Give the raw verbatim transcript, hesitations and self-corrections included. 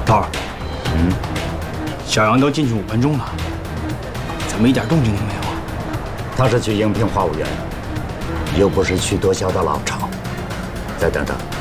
头儿，嗯，小杨都进去五分钟了，怎么一点动静都没有啊？ 他是去应聘话务员，又不是去多肖的老巢。再等等。